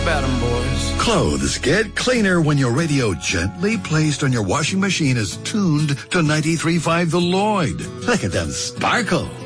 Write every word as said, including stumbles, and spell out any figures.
about them, boys. Clothes get cleaner when your radio gently placed on your washing machine is tuned to ninety-three point five The Lloyd. Look at them sparkle.